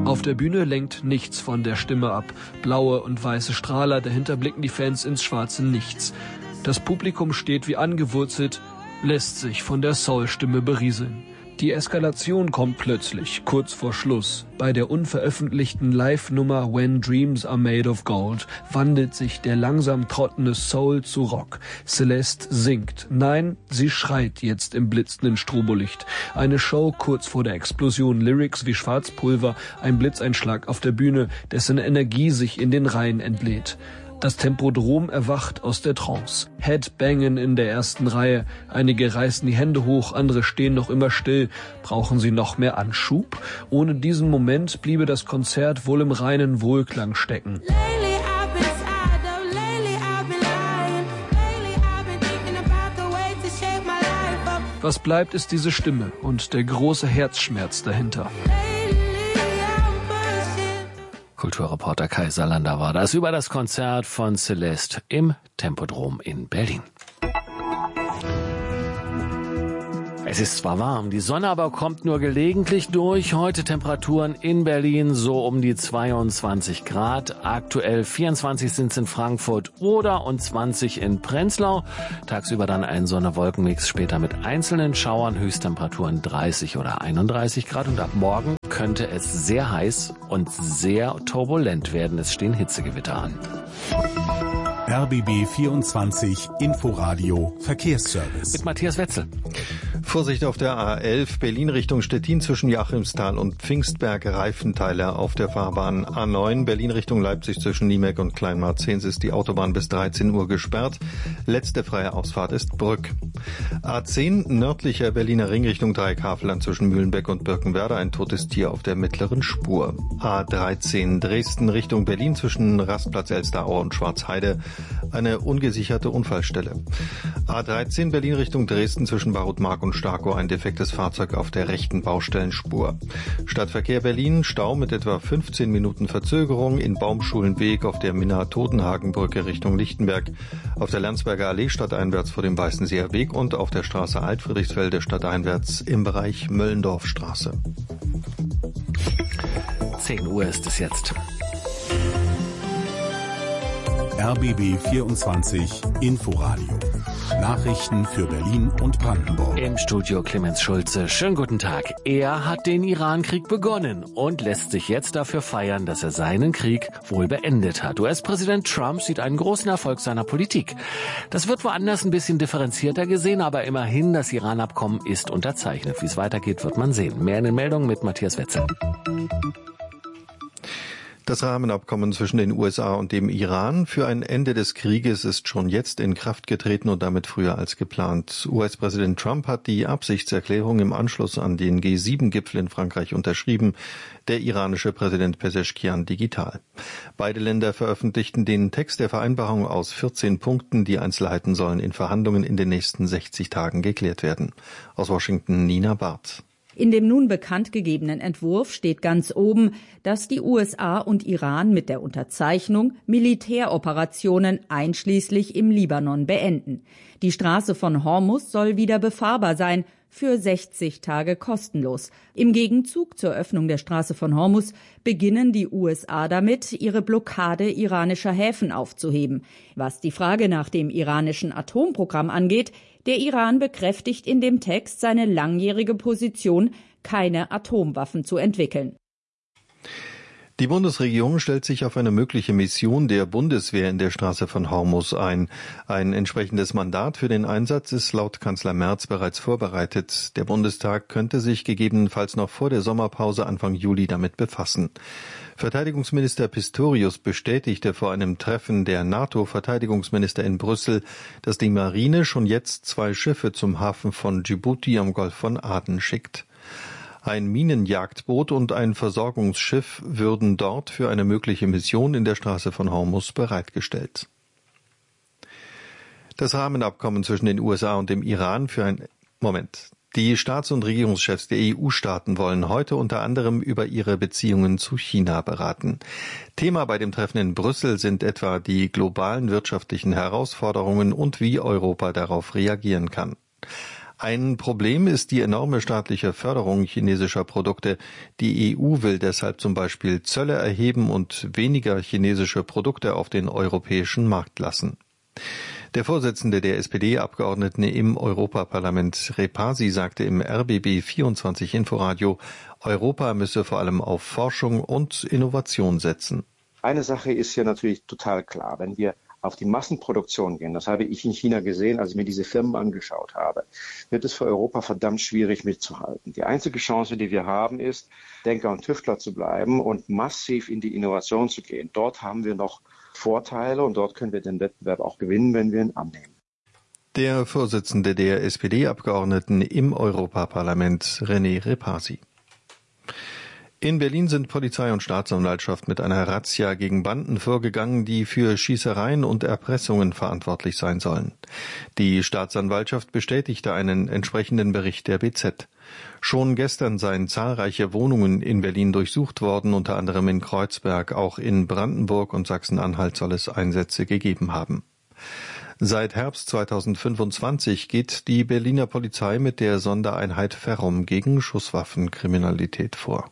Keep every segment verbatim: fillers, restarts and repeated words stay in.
Auf der Bühne lenkt nichts von der Stimme ab. Blaue und weiße Strahler, dahinter blicken die Fans ins schwarze Nichts. Das Publikum steht wie angewurzelt, lässt sich von der Soul-Stimme berieseln. Die Eskalation kommt plötzlich, kurz vor Schluss. Bei der unveröffentlichten Live-Nummer When Dreams Are Made of Gold wandelt sich der langsam trottende Soul zu Rock. Celeste singt. Nein, sie schreit jetzt im blitzenden Strobolicht. Eine Show kurz vor der Explosion. Lyrics wie Schwarzpulver, ein Blitzeinschlag auf der Bühne, dessen Energie sich in den Reihen entlädt. Das Tempodrom erwacht aus der Trance. Headbangen in der ersten Reihe. Einige reißen die Hände hoch, andere stehen noch immer still. Brauchen sie noch mehr Anschub? Ohne diesen Moment bliebe das Konzert wohl im reinen Wohlklang stecken. Was bleibt, ist diese Stimme und der große Herzschmerz dahinter. Kulturreporter Kai Salander war das über das Konzert von Celeste im Tempodrom in Berlin. Es ist zwar warm, die Sonne aber kommt nur gelegentlich durch. Heute Temperaturen in Berlin so um die zweiundzwanzig Grad. Aktuell vierundzwanzig sind es in Frankfurt oder und zwanzig in Prenzlau. Tagsüber dann ein Sonne-Wolken-Mix, später mit einzelnen Schauern. Höchsttemperaturen dreißig oder einunddreißig Grad. Und ab morgen könnte es sehr heiß und sehr turbulent werden. Es stehen Hitzegewitter an. R B B vierundzwanzig Inforadio Verkehrsservice. Mit Matthias Wetzel. Vorsicht auf der A elf, Berlin Richtung Stettin zwischen Joachimsthal und Pfingstberg, Reifenteile auf der Fahrbahn. A neun, Berlin Richtung Leipzig zwischen Niemek und Kleinmarzens ist die Autobahn bis dreizehn Uhr gesperrt. Letzte freie Ausfahrt ist Brück. A zehn, nördlicher Berliner Ring Richtung Dreieckhavelland zwischen Mühlenbeck und Birkenwerder, ein totes Tier auf der mittleren Spur. A dreizehn, Dresden Richtung Berlin zwischen Rastplatz Elsteraue und Schwarzheide, eine ungesicherte Unfallstelle. A dreizehn, Berlin Richtung Dresden zwischen Barutmark und Starkow, ein defektes Fahrzeug auf der rechten Baustellenspur. Stadtverkehr Berlin, Stau mit etwa fünfzehn Minuten Verzögerung in Baumschulenweg auf der Minna-Totenhagen-Brücke Richtung Lichtenberg, auf der Landsberger Allee stadteinwärts vor dem Weißenseer Weg und auf der Straße Altfriedrichsfelde stadteinwärts im Bereich Möllendorfstraße. zehn Uhr ist es jetzt. R B B vierundzwanzig Inforadio. Nachrichten für Berlin und Brandenburg. Im Studio Clemens Schulze. Schönen guten Tag. Er hat den Iran-Krieg begonnen und lässt sich jetzt dafür feiern, dass er seinen Krieg wohl beendet hat. U S-Präsident Trump sieht einen großen Erfolg seiner Politik. Das wird woanders ein bisschen differenzierter gesehen, aber immerhin, das Iran-Abkommen ist unterzeichnet. Wie es weitergeht, wird man sehen. Mehr in den Meldungen mit Matthias Wetzel. Das Rahmenabkommen zwischen den U S A und dem Iran für ein Ende des Krieges ist schon jetzt in Kraft getreten und damit früher als geplant. U S-Präsident Trump hat die Absichtserklärung im Anschluss an den G sieben Gipfel in Frankreich unterschrieben, der iranische Präsident Pezeshkian digital. Beide Länder veröffentlichten den Text der Vereinbarung aus vierzehn Punkten. Die Einzelheiten sollen in Verhandlungen in den nächsten sechzig Tagen geklärt werden. Aus Washington Nina Barth. In dem nun bekannt gegebenen Entwurf steht ganz oben, dass die U S A und Iran mit der Unterzeichnung Militäroperationen einschließlich im Libanon beenden. Die Straße von Hormuz soll wieder befahrbar sein, für sechzig Tage kostenlos. Im Gegenzug zur Öffnung der Straße von Hormuz beginnen die U S A damit, ihre Blockade iranischer Häfen aufzuheben. Was die Frage nach dem iranischen Atomprogramm angeht, der Iran bekräftigt in dem Text seine langjährige Position, keine Atomwaffen zu entwickeln. Die Bundesregierung stellt sich auf eine mögliche Mission der Bundeswehr in der Straße von Hormuz ein. Ein entsprechendes Mandat für den Einsatz ist laut Kanzler Merz bereits vorbereitet. Der Bundestag könnte sich gegebenenfalls noch vor der Sommerpause Anfang Juli damit befassen. Verteidigungsminister Pistorius bestätigte vor einem Treffen der NATO-Verteidigungsminister in Brüssel, dass die Marine schon jetzt zwei Schiffe zum Hafen von Djibouti am Golf von Aden schickt. Ein Minenjagdboot und ein Versorgungsschiff würden dort für eine mögliche Mission in der Straße von Hormuz bereitgestellt. Das Rahmenabkommen zwischen den U S A und dem Iran für ein Moment. Die Staats- und Regierungschefs der E U-Staaten wollen heute unter anderem über ihre Beziehungen zu China beraten. Thema bei dem Treffen in Brüssel sind etwa die globalen wirtschaftlichen Herausforderungen und wie Europa darauf reagieren kann. Ein Problem ist die enorme staatliche Förderung chinesischer Produkte. Die E U will deshalb zum Beispiel Zölle erheben und weniger chinesische Produkte auf den europäischen Markt lassen. Der Vorsitzende der S P D-Abgeordneten im Europaparlament, Repasi, sagte im R B B vierundzwanzig Inforadio, Europa müsse vor allem auf Forschung und Innovation setzen. Eine Sache ist hier natürlich total klar. Wenn wir auf die Massenproduktion gehen, das habe ich in China gesehen, als ich mir diese Firmen angeschaut habe, wird es für Europa verdammt schwierig mitzuhalten. Die einzige Chance, die wir haben, ist, Denker und Tüftler zu bleiben und massiv in die Innovation zu gehen. Dort haben wir noch Vorteile und dort können wir den Wettbewerb auch gewinnen, wenn wir ihn annehmen. Der Vorsitzende der S P D-Abgeordneten im Europaparlament, René Repasi. In Berlin sind Polizei und Staatsanwaltschaft mit einer Razzia gegen Banden vorgegangen, die für Schießereien und Erpressungen verantwortlich sein sollen. Die Staatsanwaltschaft bestätigte einen entsprechenden Bericht der B Z. Schon gestern seien zahlreiche Wohnungen in Berlin durchsucht worden, unter anderem in Kreuzberg. Auch in Brandenburg und Sachsen-Anhalt soll es Einsätze gegeben haben. Seit Herbst zweitausendfünfundzwanzig geht die Berliner Polizei mit der Sondereinheit Ferrum gegen Schusswaffenkriminalität vor.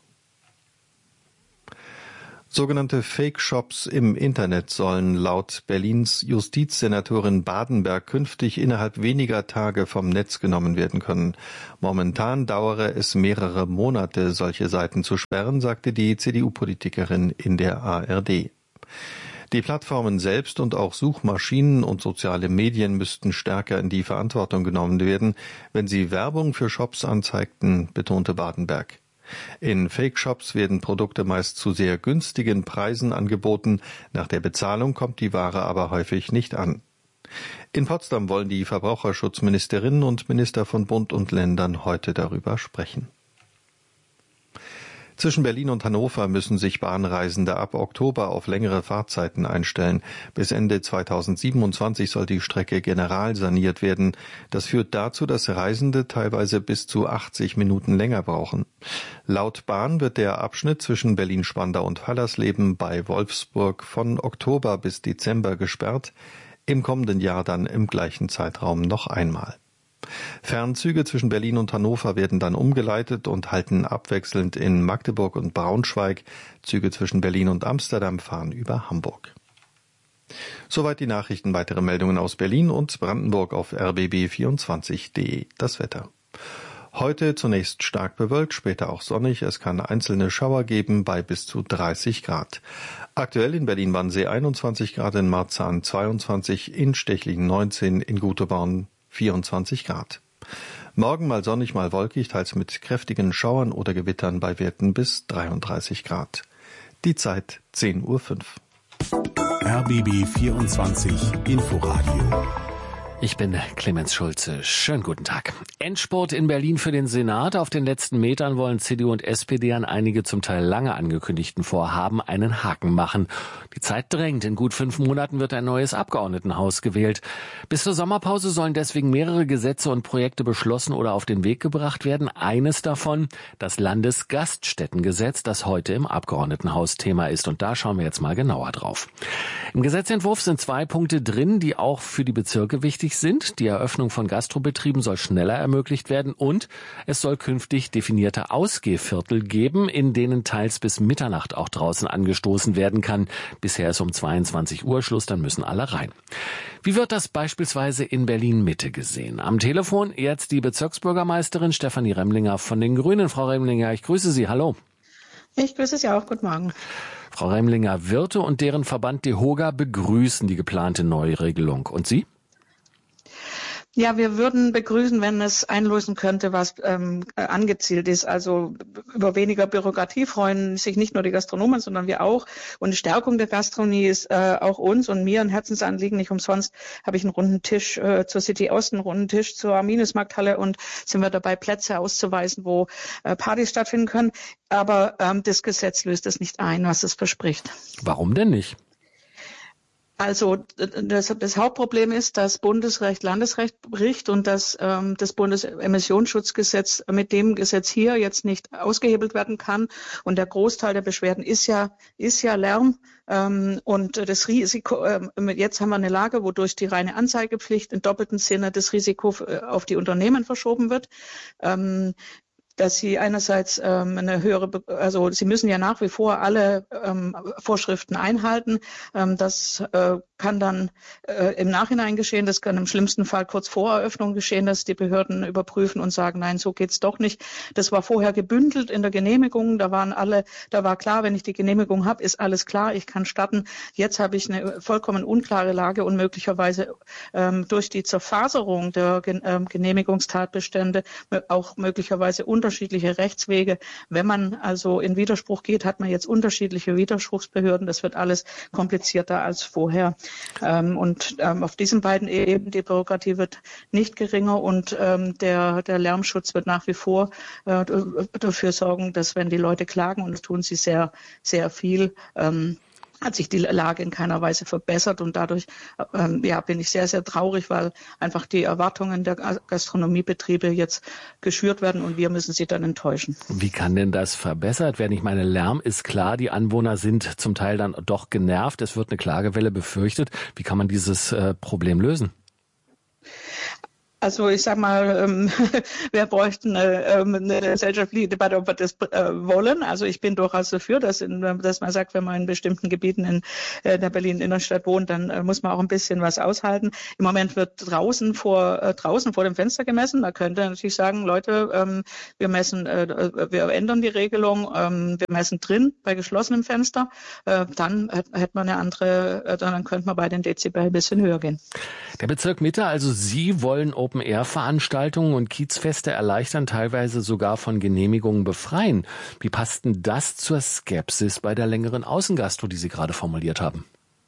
Sogenannte Fake-Shops im Internet sollen laut Berlins Justizsenatorin Badenberg künftig innerhalb weniger Tage vom Netz genommen werden können. Momentan dauere es mehrere Monate, solche Seiten zu sperren, sagte die C D U-Politikerin in der A R D. Die Plattformen selbst und auch Suchmaschinen und soziale Medien müssten stärker in die Verantwortung genommen werden, wenn sie Werbung für Shops anzeigten, betonte Badenberg. In Fake-Shops werden Produkte meist zu sehr günstigen Preisen angeboten, nach der Bezahlung kommt die Ware aber häufig nicht an. In Potsdam wollen die Verbraucherschutzministerinnen und Minister von Bund und Ländern heute darüber sprechen. Zwischen Berlin und Hannover müssen sich Bahnreisende ab Oktober auf längere Fahrzeiten einstellen. Bis Ende zweitausendsiebenundzwanzig soll die Strecke generalsaniert werden. Das führt dazu, dass Reisende teilweise bis zu achtzig Minuten länger brauchen. Laut Bahn wird der Abschnitt zwischen Berlin-Spandau und Fallersleben bei Wolfsburg von Oktober bis Dezember gesperrt, im kommenden Jahr dann im gleichen Zeitraum noch einmal. Fernzüge zwischen Berlin und Hannover werden dann umgeleitet und halten abwechselnd in Magdeburg und Braunschweig. Züge zwischen Berlin und Amsterdam fahren über Hamburg. Soweit die Nachrichten. Weitere Meldungen aus Berlin und Brandenburg auf r b b vierundzwanzig punkt de. Das Wetter. Heute zunächst stark bewölkt, später auch sonnig. Es kann einzelne Schauer geben bei bis zu dreißig Grad. Aktuell in Berlin-Wannsee einundzwanzig Grad, in Marzahn zweiundzwanzig, in Stechlin neunzehn, in Guteborn vierundzwanzig Grad. Morgen mal sonnig, mal wolkig, teils mit kräftigen Schauern oder Gewittern bei Werten bis dreiunddreißig Grad. Die Zeit zehn Uhr fünf. R B B vierundzwanzig Inforadio. Ich bin Clemens Schulze. Schönen guten Tag. Endspurt in Berlin für den Senat. Auf den letzten Metern wollen C D U und S P D an einige zum Teil lange angekündigten Vorhaben einen Haken machen. Die Zeit drängt. In gut fünf Monaten wird ein neues Abgeordnetenhaus gewählt. Bis zur Sommerpause sollen deswegen mehrere Gesetze und Projekte beschlossen oder auf den Weg gebracht werden. Eines davon, das Landesgaststättengesetz, das heute im Abgeordnetenhaus Thema ist. Und da schauen wir jetzt mal genauer drauf. Im Gesetzentwurf sind zwei Punkte drin, die auch für die Bezirke wichtig sind. Die Eröffnung von Gastrobetrieben soll schneller ermöglicht werden und es soll künftig definierte Ausgehviertel geben, in denen teils bis Mitternacht auch draußen angestoßen werden kann. Bisher ist um zweiundzwanzig Uhr Schluss, dann müssen alle rein. Wie wird das beispielsweise in Berlin-Mitte gesehen? Am Telefon jetzt die Bezirksbürgermeisterin Stefanie Remlinger von den Grünen. Frau Remlinger, ich grüße Sie. Hallo. Ich grüße Sie auch. Guten Morgen. Frau Remlinger, Wirte und deren Verband DEHOGA begrüßen die geplante Neuregelung. Und Sie? Ja, wir würden begrüßen, wenn es einlösen könnte, was ähm, angezielt ist. Also über weniger Bürokratie freuen sich nicht nur die Gastronomen, sondern wir auch. Und die Stärkung der Gastronomie ist äh, auch uns und mir ein Herzensanliegen. Nicht umsonst habe ich einen runden Tisch äh, zur City Ost, einen runden Tisch zur Minusmarkthalle und sind wir dabei, Plätze auszuweisen, wo äh, Partys stattfinden können. Aber ähm, das Gesetz löst es nicht ein, was es verspricht. Warum denn nicht? Also das, das Hauptproblem ist, dass Bundesrecht Landesrecht bricht und dass ähm, das Bundesemissionsschutzgesetz mit dem Gesetz hier jetzt nicht ausgehebelt werden kann. Und der Großteil der Beschwerden ist ja ist ja Lärm. Ähm, und das Risiko, ähm, jetzt haben wir eine Lage, wodurch die reine Anzeigepflicht im doppelten Sinne das Risiko auf die Unternehmen verschoben wird. Ähm, dass sie einerseits ähm, eine höhere, also sie müssen ja nach wie vor alle ähm, Vorschriften einhalten. Ähm, das äh, kann dann äh, im Nachhinein geschehen. Das kann im schlimmsten Fall kurz vor Eröffnung geschehen, dass die Behörden überprüfen und sagen, nein, so geht's doch nicht. Das war vorher gebündelt in der Genehmigung. Da waren alle, da war klar, wenn ich die Genehmigung habe, ist alles klar, ich kann starten. Jetzt habe ich eine vollkommen unklare Lage und möglicherweise ähm, durch die Zerfaserung der Gen- ähm, Genehmigungstatbestände auch möglicherweise unter unterschiedliche Rechtswege. Wenn man also in Widerspruch geht, hat man jetzt unterschiedliche Widerspruchsbehörden. Das wird alles komplizierter als vorher. Ähm, und ähm, auf diesen beiden Ebenen, die Bürokratie wird nicht geringer und ähm, der, der Lärmschutz wird nach wie vor äh, dafür sorgen, dass wenn die Leute klagen, und das tun sie sehr, sehr viel, ähm, hat sich die Lage in keiner Weise verbessert und dadurch ähm, ja, bin ich sehr, sehr traurig, weil einfach die Erwartungen der Gastronomiebetriebe jetzt geschürt werden und wir müssen sie dann enttäuschen. Wie kann denn das verbessert werden? Ich meine, Lärm ist klar, die Anwohner sind zum Teil dann doch genervt, es wird eine Klagewelle befürchtet. Wie kann man dieses äh, Problem lösen? Also ich sag mal, ähm, wir bräuchten eine, eine gesellschaftliche Debatte, ob wir das äh, wollen. Also ich bin durchaus dafür, dass, in, dass man sagt, wenn man in bestimmten Gebieten in äh, der Berlin-Innenstadt wohnt, dann äh, muss man auch ein bisschen was aushalten. Im Moment wird draußen vor äh, draußen vor dem Fenster gemessen. Da könnte man natürlich sagen, Leute, ähm, wir messen, äh, wir ändern die Regelung, ähm, wir messen drin bei geschlossenem Fenster. Äh, dann äh, hätte man eine andere, äh, dann könnte man bei den Dezibel ein bisschen höher gehen. Der Bezirk Mitte, also Sie wollen Open-Air-Veranstaltungen und Kiezfeste erleichtern, teilweise sogar von Genehmigungen befreien. Wie passt denn das zur Skepsis bei der längeren Außengastro, die Sie gerade formuliert haben?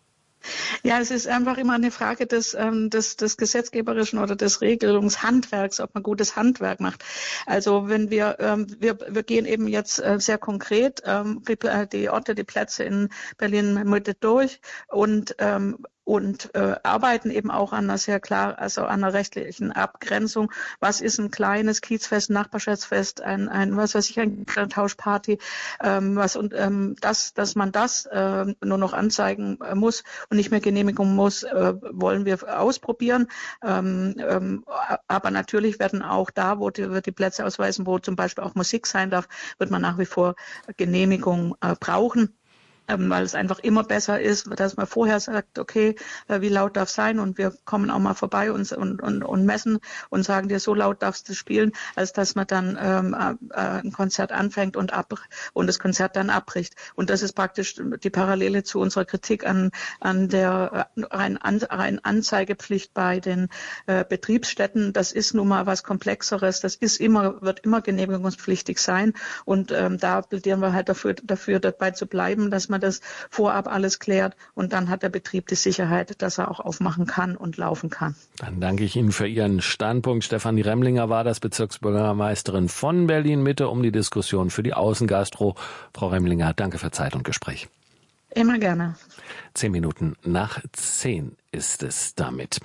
Ja, es ist einfach immer eine Frage des, ähm, des, des gesetzgeberischen oder des Regelungshandwerks, ob man gutes Handwerk macht. Also wenn wir, ähm, wir, wir gehen eben jetzt äh, sehr konkret ähm, die Orte, die Plätze in Berlin-Mitte durch und ähm, und äh, arbeiten eben auch an einer sehr klar, also an einer rechtlichen Abgrenzung. Was ist ein kleines Kiezfest, Nachbarschaftsfest, ein, ein was weiß ich, ein Tauschparty, ähm, was und ähm, das, dass man das äh, nur noch anzeigen äh, muss und nicht mehr genehmigen muss, äh, wollen wir ausprobieren. Ähm, ähm, aber natürlich werden auch da, wo die, die Plätze ausweisen, wo zum Beispiel auch Musik sein darf, wird man nach wie vor Genehmigung äh, brauchen. Weil es einfach immer besser ist, dass man vorher sagt, okay, wie laut darf es sein und wir kommen auch mal vorbei und, und, und, und messen und sagen dir, so laut darfst du spielen, als dass man dann ähm, äh, ein Konzert anfängt und, ab, und das Konzert dann abbricht. Und das ist praktisch die Parallele zu unserer Kritik an, an der rein, an, rein Anzeigepflicht bei den äh, Betriebsstätten. Das ist nun mal was Komplexeres, das ist immer, wird immer genehmigungspflichtig sein und ähm, da plädieren wir halt dafür, dafür dabei zu bleiben, dass man das vorab alles klärt und dann hat der Betrieb die Sicherheit, dass er auch aufmachen kann und laufen kann. Dann danke ich Ihnen für Ihren Standpunkt. Stefanie Remlinger war das, Bezirksbürgermeisterin von Berlin-Mitte, um die Diskussion für die Außengastro. Frau Remlinger, danke für Zeit und Gespräch. Immer gerne. Zehn Minuten nach zehn ist es damit.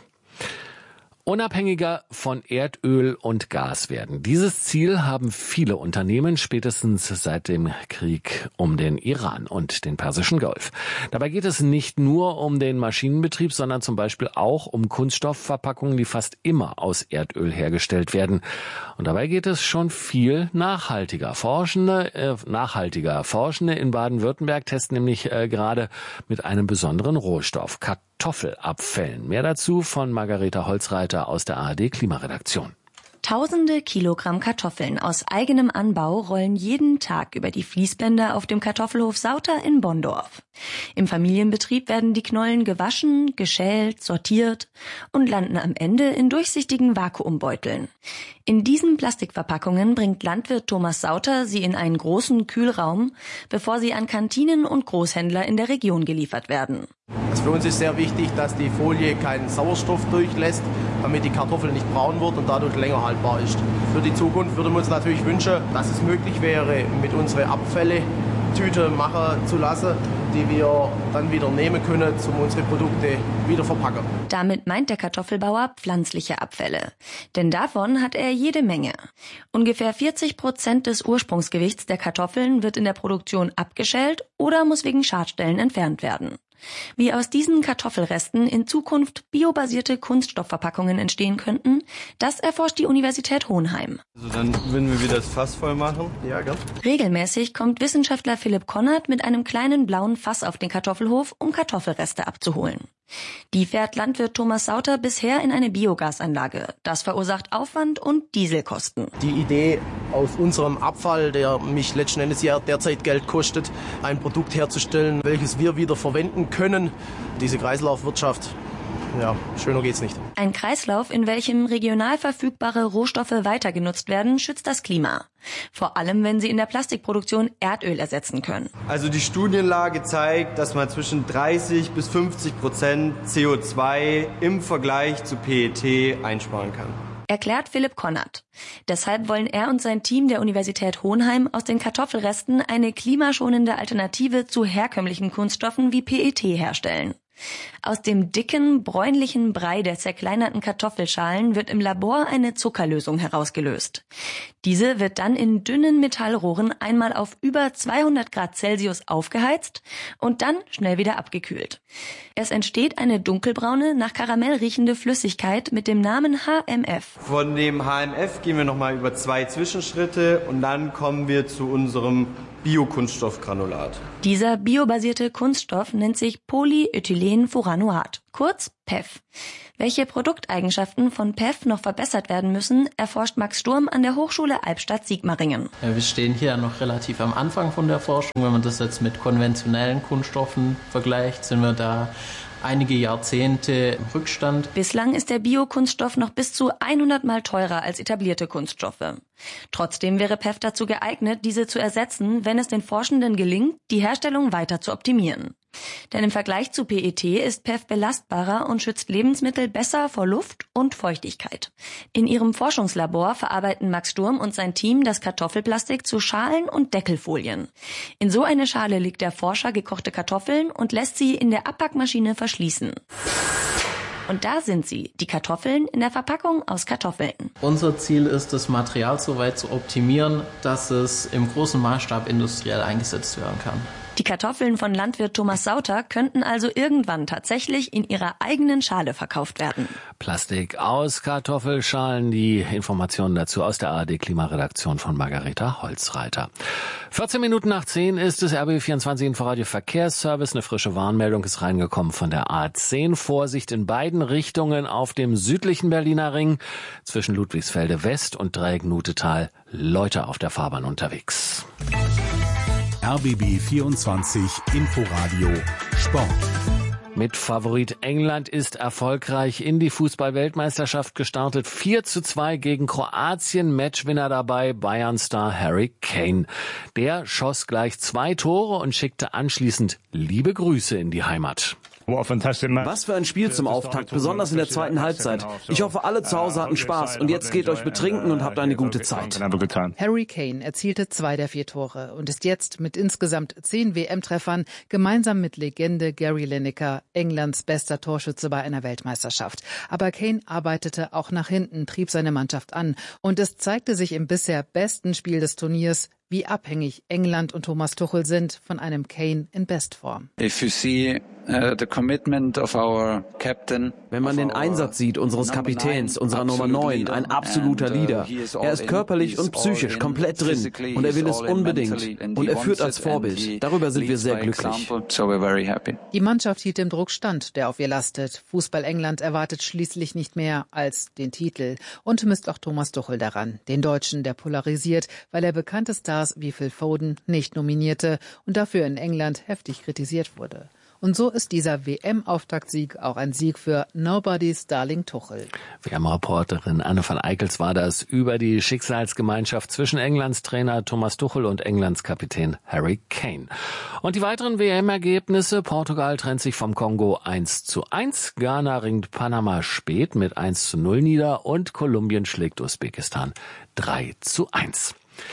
Unabhängiger von Erdöl und Gas werden. Dieses Ziel haben viele Unternehmen spätestens seit dem Krieg um den Iran und den Persischen Golf. Dabei geht es nicht nur um den Maschinenbetrieb, sondern zum Beispiel auch um Kunststoffverpackungen, die fast immer aus Erdöl hergestellt werden. Und dabei geht es schon viel nachhaltiger. Forschende, äh, nachhaltiger Forschende in Baden-Württemberg testen nämlich äh, gerade mit einem besonderen Rohstoff, Kartoffelabfällen. Mehr dazu von Margareta Holzreiter aus der A R D Klimaredaktion. Tausende Kilogramm Kartoffeln aus eigenem Anbau rollen jeden Tag über die Fließbänder auf dem Kartoffelhof Sauter in Bonndorf. Im Familienbetrieb werden die Knollen gewaschen, geschält, sortiert und landen am Ende in durchsichtigen Vakuumbeuteln. In diesen Plastikverpackungen bringt Landwirt Thomas Sauter sie in einen großen Kühlraum, bevor sie an Kantinen und Großhändler in der Region geliefert werden. Also für uns ist sehr wichtig, dass die Folie keinen Sauerstoff durchlässt, damit die Kartoffel nicht braun wird und dadurch länger haltbar ist. Für die Zukunft würden wir uns natürlich wünschen, dass es möglich wäre, mit unseren Abfällen Tüte machen zu lassen, die wir dann wieder nehmen können, um unsere Produkte wieder verpacken. Damit meint der Kartoffelbauer pflanzliche Abfälle. Denn davon hat er jede Menge. Ungefähr vierzig Prozent des Ursprungsgewichts der Kartoffeln wird in der Produktion abgeschält oder muss wegen Schadstellen entfernt werden. Wie aus diesen Kartoffelresten in Zukunft biobasierte Kunststoffverpackungen entstehen könnten, das erforscht die Universität Hohenheim. Also dann würden wir wieder das Fass voll machen. Ja, gell? Regelmäßig kommt Wissenschaftler Philipp Konrad mit einem kleinen blauen Fass auf den Kartoffelhof, um Kartoffelreste abzuholen. Die fährt Landwirt Thomas Sauter bisher in eine Biogasanlage. Das verursacht Aufwand und Dieselkosten. Die Idee, aus unserem Abfall, der mich letzten Endes ja derzeit Geld kostet, ein Produkt herzustellen, welches wir wieder verwenden können. Diese Kreislaufwirtschaft, ja, schöner geht's nicht. Ein Kreislauf, in welchem regional verfügbare Rohstoffe weiter genutzt werden, schützt das Klima. Vor allem, wenn sie in der Plastikproduktion Erdöl ersetzen können. Also die Studienlage zeigt, dass man zwischen dreißig bis fünfzig Prozent C O zwei im Vergleich zu P E T einsparen kann. Erklärt Philipp Konrad. Deshalb wollen er und sein Team der Universität Hohenheim aus den Kartoffelresten eine klimaschonende Alternative zu herkömmlichen Kunststoffen wie P E T herstellen. Aus dem dicken, bräunlichen Brei der zerkleinerten Kartoffelschalen wird im Labor eine Zuckerlösung herausgelöst. Diese wird dann in dünnen Metallrohren einmal auf über zweihundert Grad Celsius aufgeheizt und dann schnell wieder abgekühlt. Es entsteht eine dunkelbraune, nach Karamell riechende Flüssigkeit mit dem Namen H M F. Von dem H M F gehen wir nochmal über zwei Zwischenschritte und dann kommen wir zu unserem Biokunststoffgranulat. Dieser biobasierte Kunststoff nennt sich Polyethylenfuranoat, kurz P E F. Welche Produkteigenschaften von P E F noch verbessert werden müssen, erforscht Max Sturm an der Hochschule Albstadt-Sigmaringen. Wir stehen hier noch relativ am Anfang von der Forschung. Wenn man das jetzt mit konventionellen Kunststoffen vergleicht, sind wir da einige Jahrzehnte im Rückstand. Bislang ist der Biokunststoff noch bis zu hundert Mal teurer als etablierte Kunststoffe. Trotzdem wäre P E F dazu geeignet, diese zu ersetzen, wenn es den Forschenden gelingt, die Herstellung weiter zu optimieren. Denn im Vergleich zu P E T ist P E F belastbarer und schützt Lebensmittel besser vor Luft und Feuchtigkeit. In ihrem Forschungslabor verarbeiten Max Sturm und sein Team das Kartoffelplastik zu Schalen und Deckelfolien. In so eine Schale legt der Forscher gekochte Kartoffeln und lässt sie in der Abpackmaschine verschließen. Und da sind sie, die Kartoffeln in der Verpackung aus Kartoffeln. Unser Ziel ist, das Material so weit zu optimieren, dass es im großen Maßstab industriell eingesetzt werden kann. Die Kartoffeln von Landwirt Thomas Sauter könnten also irgendwann tatsächlich in ihrer eigenen Schale verkauft werden. Plastik aus Kartoffelschalen. Die Informationen dazu aus der A R D-Klimaredaktion von Margareta Holzreiter. vierzehn Minuten nach zehn ist es R B B vierundzwanzig Inforadio Verkehrsservice. Eine frische Warnmeldung ist reingekommen von der A zehn. Vorsicht in beiden Richtungen auf dem südlichen Berliner Ring. Zwischen Ludwigsfelde West und Dreieck-Nutetal Leute auf der Fahrbahn unterwegs. R B B vierundzwanzig Inforadio Sport. Mit Favorit England ist erfolgreich in die Fußball-Weltmeisterschaft gestartet. vier zu zwei gegen Kroatien. Matchwinner dabei Bayern-Star Harry Kane. Der schoss gleich zwei Tore und schickte anschließend liebe Grüße in die Heimat. Was für ein Spiel zum Auftakt, besonders in der zweiten Halbzeit. Ich hoffe, alle zu Hause hatten Spaß und jetzt geht euch betrinken und habt eine gute Zeit. Harry Kane erzielte zwei der vier Tore und ist jetzt mit insgesamt zehn W M-Treffern gemeinsam mit Legende Gary Lineker Englands bester Torschütze bei einer Weltmeisterschaft. Aber Kane arbeitete auch nach hinten, trieb seine Mannschaft an und es zeigte sich im bisher besten Spiel des Turniers, wie abhängig England und Thomas Tuchel sind von einem Kane in Bestform. If you see uh, the commitment of our captain, wenn man den Einsatz sieht unseres Kapitäns, unserer Nummer neun, ein absoluter Leader. Er ist körperlich und psychisch komplett drin und er will es unbedingt. Und er führt als Vorbild. Darüber sind wir sehr glücklich. Die Mannschaft hielt dem Druck stand, der auf ihr lastet. Fußball England erwartet schließlich nicht mehr als den Titel und misst auch Thomas Tuchel daran. Den Deutschen, der polarisiert, weil er bekannte Stars wie Phil Foden nicht nominierte und dafür in England heftig kritisiert wurde. Und so ist dieser W M-Auftaktsieg auch ein Sieg für Nobody's Darling Tuchel. W M-Reporterin Anne van Eickels war das über die Schicksalsgemeinschaft zwischen Englands Trainer Thomas Tuchel und Englands Kapitän Harry Kane. Und die weiteren W M-Ergebnisse: Portugal trennt sich vom Kongo eins zu eins, Ghana ringt Panama spät mit eins zu null nieder und Kolumbien schlägt Usbekistan drei zu eins.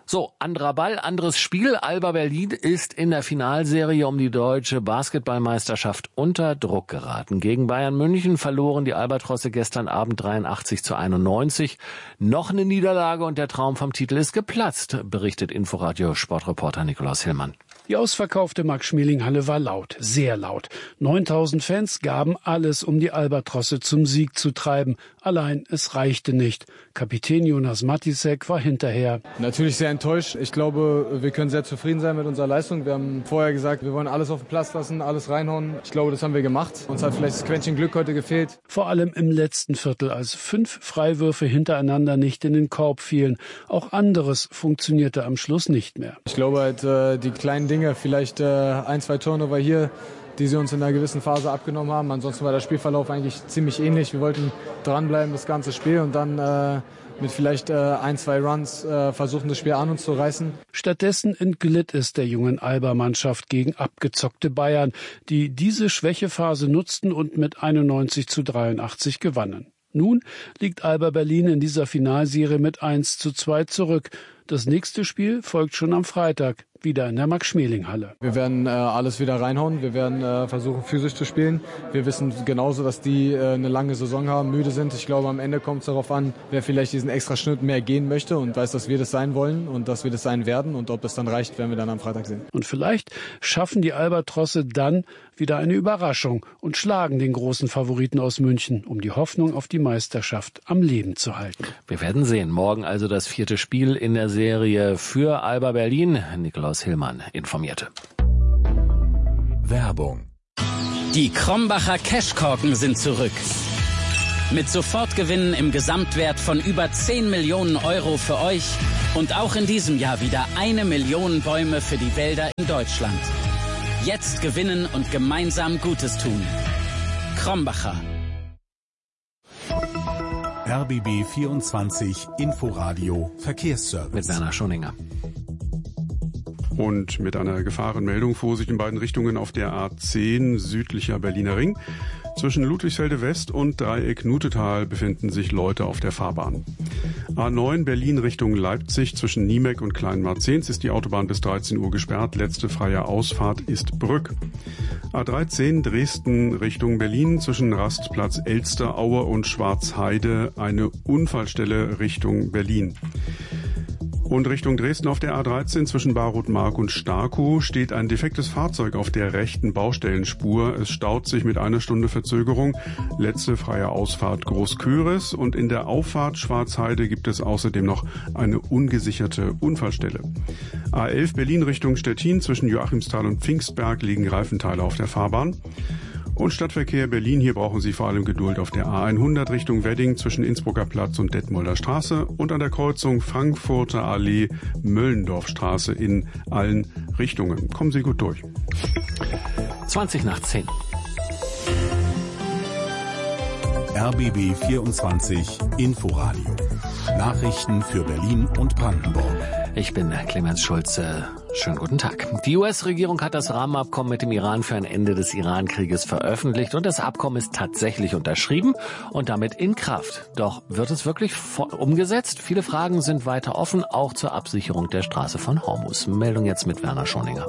So, anderer Ball, anderes Spiel. Alba Berlin ist in der Finalserie um die deutsche Basketballmeisterschaft unter Druck geraten. Gegen Bayern München verloren die Albatrosse gestern Abend dreiundachtzig zu einundneunzig. Noch eine Niederlage und der Traum vom Titel ist geplatzt, berichtet Inforadio-Sportreporter Nikolaus Hillmann. Die ausverkaufte Max-Schmeling-Halle war laut, sehr laut. neuntausend Fans gaben alles, um die Albatrosse zum Sieg zu treiben. Allein es reichte nicht. Kapitän Jonas Matisek war hinterher. Natürlich sehr enttäuscht. Ich glaube, wir können sehr zufrieden sein mit unserer Leistung. Wir haben vorher gesagt, wir wollen alles auf den Platz lassen, alles reinhauen. Ich glaube, das haben wir gemacht. Uns hat vielleicht das Quäntchen Glück heute gefehlt. Vor allem im letzten Viertel, als fünf Freiwürfe hintereinander nicht in den Korb fielen. Auch anderes funktionierte am Schluss nicht mehr. Ich glaube halt, äh, die kleinen Dinge, vielleicht äh, ein, zwei Turnover hier, die sie uns in einer gewissen Phase abgenommen haben. Ansonsten war der Spielverlauf eigentlich ziemlich ähnlich. Wir wollten dranbleiben das ganze Spiel und dann äh, mit vielleicht äh, ein, zwei Runs äh, versuchen, das Spiel an uns zu reißen. Stattdessen entglitt es der jungen Alba-Mannschaft gegen abgezockte Bayern, die diese Schwächephase nutzten und mit einundneunzig zu dreiundachtzig gewannen. Nun liegt Alba Berlin in dieser Finalserie mit eins zu zwei zurück. Das nächste Spiel folgt schon am Freitag, wieder in der Max-Schmeling-Halle. Wir werden äh, alles wieder reinhauen, wir werden äh, versuchen physisch zu spielen. Wir wissen genauso, dass die äh, eine lange Saison haben, müde sind. Ich glaube, am Ende kommt es darauf an, wer vielleicht diesen extra Schnitt mehr gehen möchte und weiß, dass wir das sein wollen und dass wir das sein werden. Und ob das dann reicht, werden wir dann am Freitag sehen. Und vielleicht schaffen die Albatrosse dann wieder eine Überraschung und schlagen den großen Favoriten aus München, um die Hoffnung auf die Meisterschaft am Leben zu halten. Wir werden sehen. Morgen also das vierte Spiel in der Serie für Alba Berlin. Nikolaus Hillmann informierte. Werbung. Die Krombacher Cashkorken sind zurück. Mit Sofortgewinnen im Gesamtwert von über zehn Millionen Euro für euch und auch in diesem Jahr wieder eine Million Bäume für die Wälder in Deutschland. Jetzt gewinnen und gemeinsam Gutes tun. Krombacher. R B B vierundzwanzig Inforadio Verkehrsservice. Mit Werner Schoninger. Und mit einer Gefahrenmeldung: Vorsicht in beiden Richtungen auf der A zehn südlicher Berliner Ring. Zwischen Ludwigsfelde West und Dreieck Nutetal befinden sich Leute auf der Fahrbahn. A neun Berlin Richtung Leipzig zwischen Niemek und Kleinmarzens ist die Autobahn bis dreizehn Uhr gesperrt. Letzte freie Ausfahrt ist Brück. A dreizehn Dresden Richtung Berlin zwischen Rastplatz Elsteraue und Schwarzheide eine Unfallstelle Richtung Berlin. Und Richtung Dresden auf der A dreizehn zwischen Barutmark und Starkow steht ein defektes Fahrzeug auf der rechten Baustellenspur. Es staut sich mit einer Stunde Verzögerung. Letzte freie Ausfahrt Großköris und in der Auffahrt Schwarzheide gibt es außerdem noch eine ungesicherte Unfallstelle. A elf Berlin Richtung Stettin zwischen Joachimsthal und Pfingstberg liegen Reifenteile auf der Fahrbahn. Und Stadtverkehr Berlin, hier brauchen Sie vor allem Geduld auf der A hundert Richtung Wedding zwischen Innsbrucker Platz und Detmolder Straße und an der Kreuzung Frankfurter Allee Möllendorfstraße in allen Richtungen. Kommen Sie gut durch. zwanzig nach zehn. R B B vierundzwanzig Inforadio. Nachrichten für Berlin und Brandenburg. Ich bin Clemens Schulze. Schönen guten Tag. Die U S-Regierung hat das Rahmenabkommen mit dem Iran für ein Ende des Iran-Krieges veröffentlicht und das Abkommen ist tatsächlich unterschrieben und damit in Kraft. Doch wird es wirklich umgesetzt? Viele Fragen sind weiter offen, auch zur Absicherung der Straße von Hormuz. Meldung jetzt mit Werner Schoninger.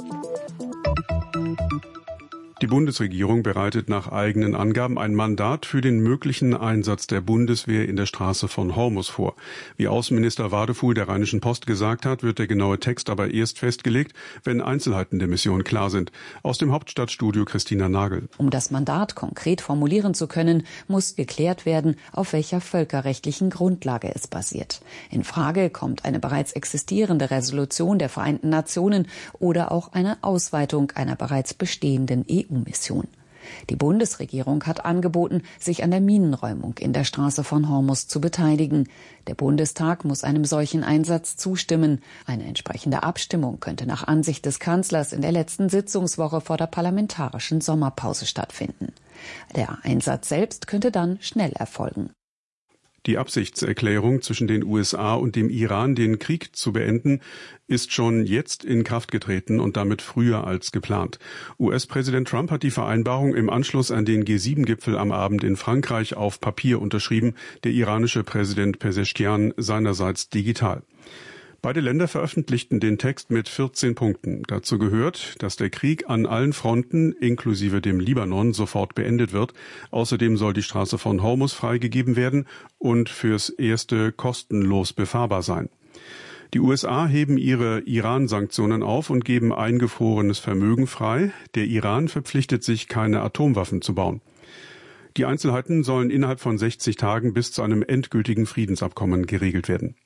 Die Bundesregierung bereitet nach eigenen Angaben ein Mandat für den möglichen Einsatz der Bundeswehr in der Straße von Hormuz vor. Wie Außenminister Wadefuhl der Rheinischen Post gesagt hat, wird der genaue Text aber erst festgelegt, wenn Einzelheiten der Mission klar sind. Aus dem Hauptstadtstudio Christina Nagel. Um das Mandat konkret formulieren zu können, muss geklärt werden, auf welcher völkerrechtlichen Grundlage es basiert. In Frage kommt eine bereits existierende Resolution der Vereinten Nationen oder auch eine Ausweitung einer bereits bestehenden E U-Mission. Die Bundesregierung hat angeboten, sich an der Minenräumung in der Straße von Hormuz zu beteiligen. Der Bundestag muss einem solchen Einsatz zustimmen. Eine entsprechende Abstimmung könnte nach Ansicht des Kanzlers in der letzten Sitzungswoche vor der parlamentarischen Sommerpause stattfinden. Der Einsatz selbst könnte dann schnell erfolgen. Die Absichtserklärung zwischen den U S A und dem Iran, den Krieg zu beenden, ist schon jetzt in Kraft getreten und damit früher als geplant. U S-Präsident Trump hat die Vereinbarung im Anschluss an den G sieben Gipfel am Abend in Frankreich auf Papier unterschrieben, der iranische Präsident Pezeshkian seinerseits digital. Beide Länder veröffentlichten den Text mit vierzehn Punkten. Dazu gehört, dass der Krieg an allen Fronten, inklusive dem Libanon, sofort beendet wird. Außerdem soll die Straße von Hormuz freigegeben werden und fürs Erste kostenlos befahrbar sein. Die U S A heben ihre Iran-Sanktionen auf und geben eingefrorenes Vermögen frei. Der Iran verpflichtet sich, keine Atomwaffen zu bauen. Die Einzelheiten sollen innerhalb von sechzig Tagen bis zu einem endgültigen Friedensabkommen geregelt werden.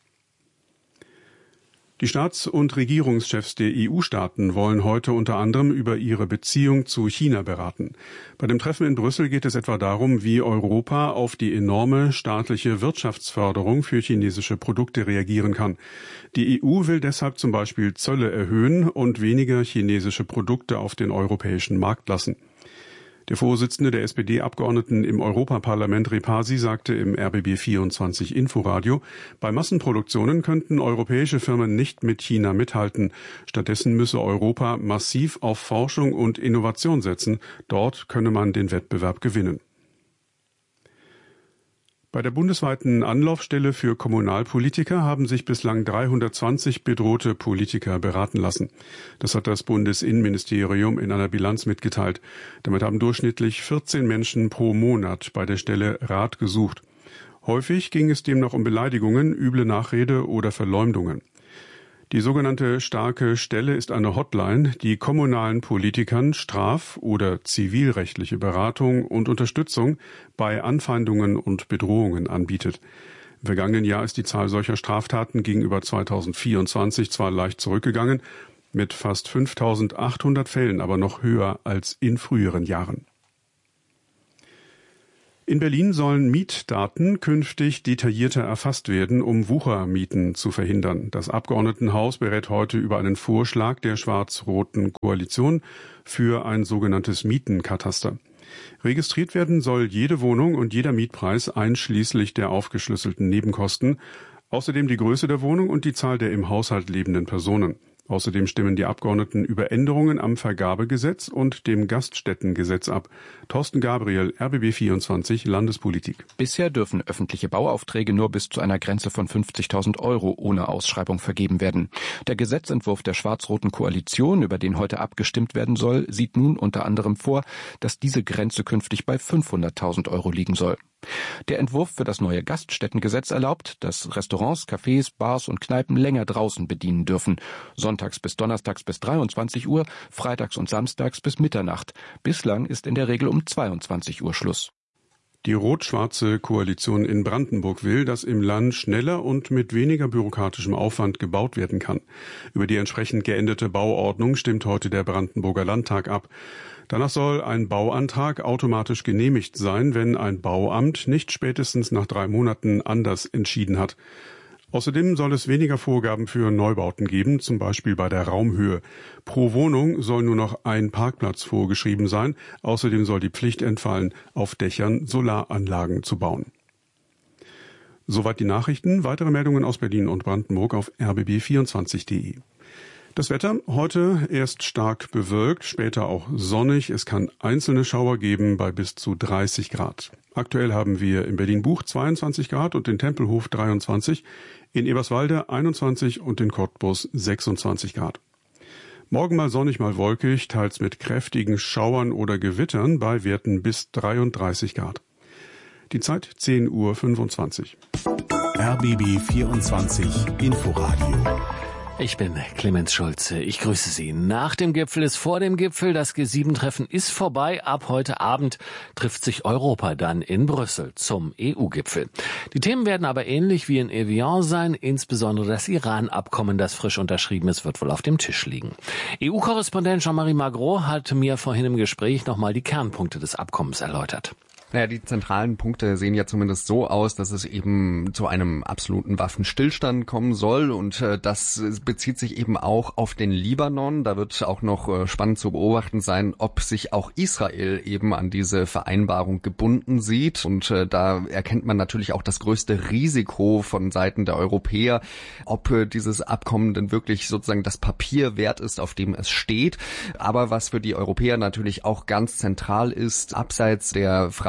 Die Staats- und Regierungschefs der E U-Staaten wollen heute unter anderem über ihre Beziehung zu China beraten. Bei dem Treffen in Brüssel geht es etwa darum, wie Europa auf die enorme staatliche Wirtschaftsförderung für chinesische Produkte reagieren kann. Die E U will deshalb zum Beispiel Zölle erhöhen und weniger chinesische Produkte auf den europäischen Markt lassen. Der Vorsitzende der S P D-Abgeordneten im Europaparlament Repasi sagte im R B B vierundzwanzig Inforadio, bei Massenproduktionen könnten europäische Firmen nicht mit China mithalten. Stattdessen müsse Europa massiv auf Forschung und Innovation setzen. Dort könne man den Wettbewerb gewinnen. Bei der bundesweiten Anlaufstelle für Kommunalpolitiker haben sich bislang dreihundertzwanzig bedrohte Politiker beraten lassen. Das hat das Bundesinnenministerium in einer Bilanz mitgeteilt. Damit haben durchschnittlich vierzehn Menschen pro Monat bei der Stelle Rat gesucht. Häufig ging es demnach um Beleidigungen, üble Nachrede oder Verleumdungen. Die sogenannte starke Stelle ist eine Hotline, die kommunalen Politikern straf- oder zivilrechtliche Beratung und Unterstützung bei Anfeindungen und Bedrohungen anbietet. Im vergangenen Jahr ist die Zahl solcher Straftaten gegenüber zweitausendvierundzwanzig zwar leicht zurückgegangen, mit fast fünftausendachthundert Fällen aber noch höher als in früheren Jahren. In Berlin sollen Mietdaten künftig detaillierter erfasst werden, um Wuchermieten zu verhindern. Das Abgeordnetenhaus berät heute über einen Vorschlag der schwarz-roten Koalition für ein sogenanntes Mietenkataster. Registriert werden soll jede Wohnung und jeder Mietpreis einschließlich der aufgeschlüsselten Nebenkosten, außerdem die Größe der Wohnung und die Zahl der im Haushalt lebenden Personen. Außerdem stimmen die Abgeordneten über Änderungen am Vergabegesetz und dem Gaststättengesetz ab. Thorsten Gabriel, R B B vierundzwanzig, Landespolitik. Bisher dürfen öffentliche Bauaufträge nur bis zu einer Grenze von fünfzigtausend Euro ohne Ausschreibung vergeben werden. Der Gesetzentwurf der schwarz-roten Koalition, über den heute abgestimmt werden soll, sieht nun unter anderem vor, dass diese Grenze künftig bei fünfhunderttausend Euro liegen soll. Der Entwurf für das neue Gaststättengesetz erlaubt, dass Restaurants, Cafés, Bars und Kneipen länger draußen bedienen dürfen. Sonntags bis donnerstags bis dreiundzwanzig Uhr, freitags und samstags bis Mitternacht. Bislang ist in der Regel um zweiundzwanzig Uhr Schluss. Die rot-schwarze Koalition in Brandenburg will, dass im Land schneller und mit weniger bürokratischem Aufwand gebaut werden kann. Über die entsprechend geänderte Bauordnung stimmt heute der Brandenburger Landtag ab. Danach soll ein Bauantrag automatisch genehmigt sein, wenn ein Bauamt nicht spätestens nach drei Monaten anders entschieden hat. Außerdem soll es weniger Vorgaben für Neubauten geben, zum Beispiel bei der Raumhöhe. Pro Wohnung soll nur noch ein Parkplatz vorgeschrieben sein. Außerdem soll die Pflicht entfallen, auf Dächern Solaranlagen zu bauen. Soweit die Nachrichten. Weitere Meldungen aus Berlin und Brandenburg auf r b b vierundzwanzig punkt d e. Das Wetter heute erst stark bewölkt, später auch sonnig. Es kann einzelne Schauer geben bei bis zu dreißig Grad. Aktuell haben wir in Berlin-Buch zweiundzwanzig Grad und in Tempelhof dreiundzwanzig, in Eberswalde einundzwanzig und in Cottbus sechsundzwanzig Grad. Morgen mal sonnig, mal wolkig, teils mit kräftigen Schauern oder Gewittern bei Werten bis dreiunddreißig Grad. Die Zeit zehn Uhr fünfundzwanzig. R B B vierundzwanzig Inforadio. Ich bin Clemens Schulze. Ich grüße Sie. Nach dem Gipfel ist vor dem Gipfel. Das G sieben Treffen ist vorbei. Ab heute Abend trifft sich Europa dann in Brüssel zum E U-Gipfel. Die Themen werden aber ähnlich wie in Evian sein. Insbesondere das Iran-Abkommen, das frisch unterschrieben ist, wird wohl auf dem Tisch liegen. E U-Korrespondent Jean-Marie Magro hat mir vorhin im Gespräch nochmal die Kernpunkte des Abkommens erläutert. Naja, die zentralen Punkte sehen ja zumindest so aus, dass es eben zu einem absoluten Waffenstillstand kommen soll und äh, das bezieht sich eben auch auf den Libanon. Da wird auch noch äh, spannend zu beobachten sein, ob sich auch Israel eben an diese Vereinbarung gebunden sieht und äh, da erkennt man natürlich auch das größte Risiko von Seiten der Europäer, ob äh, dieses Abkommen denn wirklich sozusagen das Papier wert ist, auf dem es steht. Aber was für die Europäer natürlich auch ganz zentral ist, abseits der Frage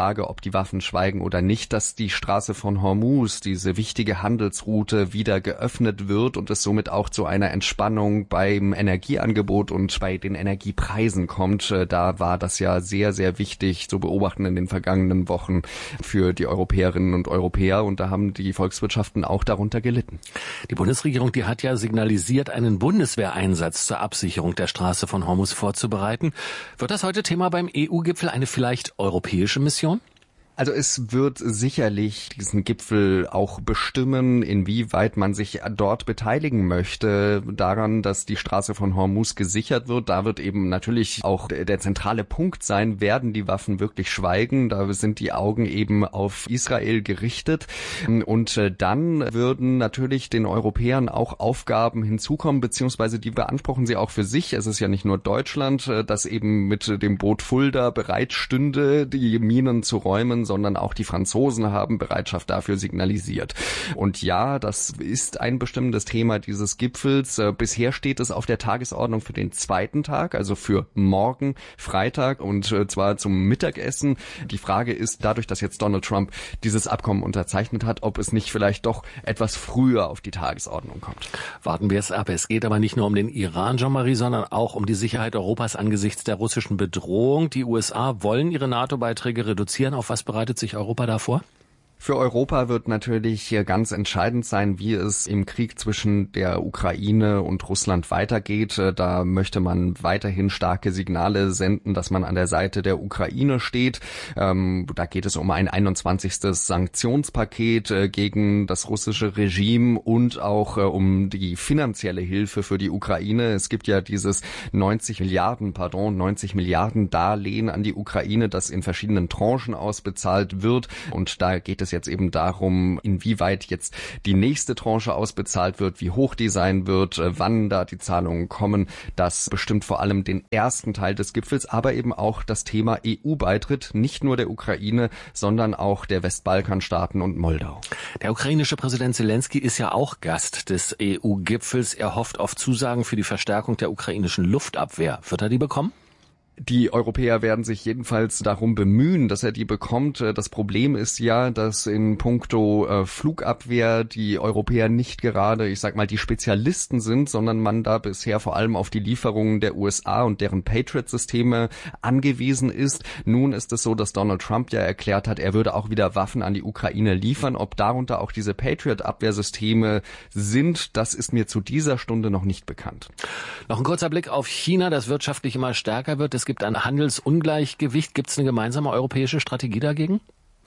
Frage, ob die Waffen schweigen oder nicht, dass die Straße von Hormuz, diese wichtige Handelsroute, wieder geöffnet wird und es somit auch zu einer Entspannung beim Energieangebot und bei den Energiepreisen kommt. Da war das ja sehr, sehr wichtig zu beobachten in den vergangenen Wochen für die Europäerinnen und Europäer, und da haben die Volkswirtschaften auch darunter gelitten. Die Bundesregierung, die hat ja signalisiert, einen Bundeswehreinsatz zur Absicherung der Straße von Hormuz vorzubereiten. Wird das heute Thema beim E U-Gipfel, eine vielleicht europäische Mission? Also es wird sicherlich diesen Gipfel auch bestimmen, inwieweit man sich dort beteiligen möchte, daran, dass die Straße von Hormuz gesichert wird. Da wird eben natürlich auch der zentrale Punkt sein, werden die Waffen wirklich schweigen? Da sind die Augen eben auf Israel gerichtet. Und dann würden natürlich den Europäern auch Aufgaben hinzukommen, beziehungsweise die beanspruchen sie auch für sich. Es ist ja nicht nur Deutschland, das eben mit dem Boot Fulda bereit stünde, die Minen zu räumen, sondern auch die Franzosen haben Bereitschaft dafür signalisiert. Und ja, das ist ein bestimmendes Thema dieses Gipfels. Bisher steht es auf der Tagesordnung für den zweiten Tag, also für morgen Freitag, und zwar zum Mittagessen. Die Frage ist, dadurch, dass jetzt Donald Trump dieses Abkommen unterzeichnet hat, ob es nicht vielleicht doch etwas früher auf die Tagesordnung kommt. Warten wir es ab. Es geht aber nicht nur um den Iran, Jean-Marie, sondern auch um die Sicherheit Europas angesichts der russischen Bedrohung. Die U S A wollen ihre NATO-Beiträge reduzieren. Auf was bereitet sich Europa davor? Für Europa wird natürlich ganz entscheidend sein, wie es im Krieg zwischen der Ukraine und Russland weitergeht. Da möchte man weiterhin starke Signale senden, dass man an der Seite der Ukraine steht. Ähm, da geht es um ein einundzwanzigstes Sanktionspaket äh, gegen das russische Regime und auch äh, um die finanzielle Hilfe für die Ukraine. Es gibt ja dieses neunzig Milliarden, pardon, neunzig Milliarden Darlehen an die Ukraine, das in verschiedenen Tranchen ausbezahlt wird. Und da geht es jetzt eben darum, inwieweit jetzt die nächste Tranche ausbezahlt wird, wie hoch die sein wird, wann da die Zahlungen kommen. Das bestimmt vor allem den ersten Teil des Gipfels, aber eben auch das Thema E U-Beitritt, nicht nur der Ukraine, sondern auch der Westbalkanstaaten und Moldau. Der ukrainische Präsident Zelensky ist ja auch Gast des E U-Gipfels. Er hofft auf Zusagen für die Verstärkung der ukrainischen Luftabwehr. Wird er die bekommen? Die Europäer werden sich jedenfalls darum bemühen, dass er die bekommt. Das Problem ist ja, dass in puncto äh, Flugabwehr die Europäer nicht gerade, ich sag mal, die Spezialisten sind, sondern man da bisher vor allem auf die Lieferungen der U S A und deren Patriot-Systeme angewiesen ist. Nun ist es so, dass Donald Trump ja erklärt hat, er würde auch wieder Waffen an die Ukraine liefern. Ob darunter auch diese Patriot-Abwehrsysteme sind, das ist mir zu dieser Stunde noch nicht bekannt. Noch ein kurzer Blick auf China, das wirtschaftlich immer stärker wird. Es gibt ein Handelsungleichgewicht. Gibt es eine gemeinsame europäische Strategie dagegen?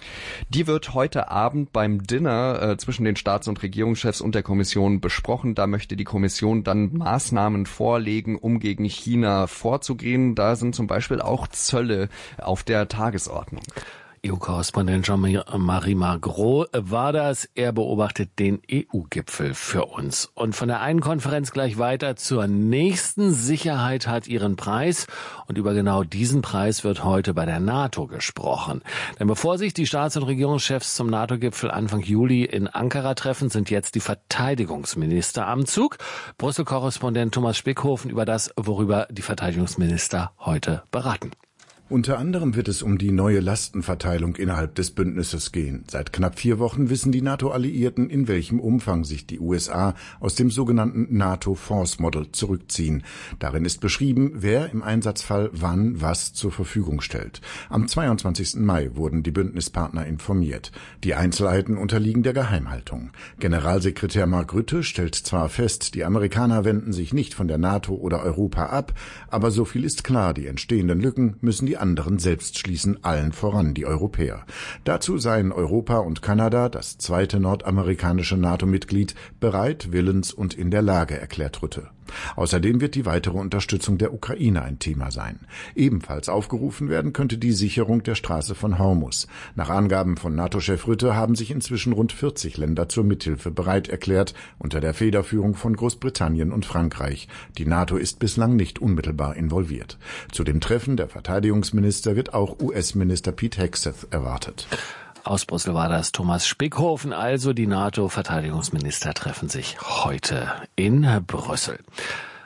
Die wird heute Abend beim Dinner äh, zwischen den Staats- und Regierungschefs und der Kommission besprochen. Da möchte die Kommission dann Maßnahmen vorlegen, um gegen China vorzugehen. Da sind zum Beispiel auch Zölle auf der Tagesordnung. E U-Korrespondent Jean-Marie Magro war das. Er beobachtet den E U-Gipfel für uns. Und von der einen Konferenz gleich weiter zur nächsten. Sicherheit hat ihren Preis. Und über genau diesen Preis wird heute bei der NATO gesprochen. Denn bevor sich die Staats- und Regierungschefs zum NATO-Gipfel Anfang Juli in Ankara treffen, sind jetzt die Verteidigungsminister am Zug. Brüssel-Korrespondent Thomas Spickhofen über das, worüber die Verteidigungsminister heute beraten. Unter anderem wird es um die neue Lastenverteilung innerhalb des Bündnisses gehen. Seit knapp vier Wochen wissen die NATO-Alliierten, in welchem Umfang sich die U S A aus dem sogenannten NATO Force Model zurückziehen. Darin ist beschrieben, wer im Einsatzfall wann was zur Verfügung stellt. Am zweiundzwanzigsten Mai wurden die Bündnispartner informiert. Die Einzelheiten unterliegen der Geheimhaltung. Generalsekretär Mark Rutte stellt zwar fest, die Amerikaner wenden sich nicht von der NATO oder Europa ab, aber so viel ist klar, die entstehenden Lücken müssen die anderen selbst schließen, allen voran die Europäer. Dazu seien Europa und Kanada, das zweite nordamerikanische NATO-Mitglied, bereit, willens und in der Lage, erklärt Rutte. Außerdem wird die weitere Unterstützung der Ukraine ein Thema sein. Ebenfalls aufgerufen werden könnte die Sicherung der Straße von Hormuz. Nach Angaben von NATO-Chef Rutte haben sich inzwischen rund vierzig Länder zur Mithilfe bereit erklärt, unter der Federführung von Großbritannien und Frankreich. Die NATO ist bislang nicht unmittelbar involviert. Zu dem Treffen der Verteidigungsminister wird auch U S-Minister Pete Hegseth erwartet. Aus Brüssel war das Thomas Spickhofen. Also die NATO-Verteidigungsminister treffen sich heute in Brüssel.